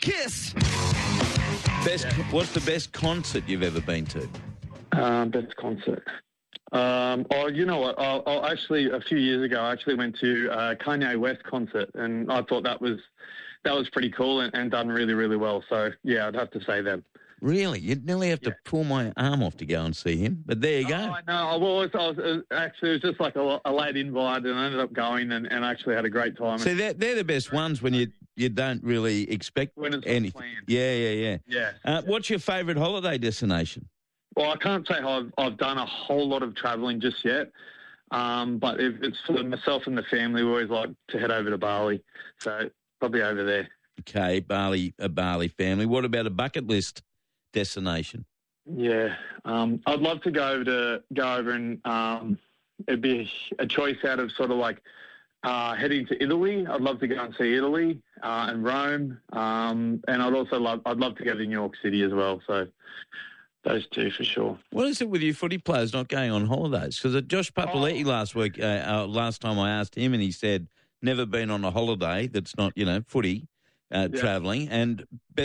Kiss. What's the best concert you've ever been to? Best concert. You know what? Actually, a few years ago, I actually went to Kanye West concert, and I thought that was pretty cool and done really, really well. So, yeah, I'd have to say them. Really? You'd nearly have to pull my arm off to go and see him, but there you go. I know. It was just like a late invite, and I ended up going and actually had a great time. See, they're the best ones when you don't really expect when it's anything. planned. Yeah. Yeah. What's your favourite holiday destination? Well, I can't say I've done a whole lot of travelling just yet, but if it's for myself and the family, we always like to head over to Bali, so probably over there. Okay, a Bali family. What about a bucket list destination? Yeah, I'd love to go over and it'd be a choice out of sort of like heading to Italy. I'd love to go and see Italy and Rome, and I'd love to go to New York City as well. So those two for sure. What is it with you footy players not going on holidays? Because Josh Papali'i last time I asked him, and he said never been on a holiday that's not footy travelling, and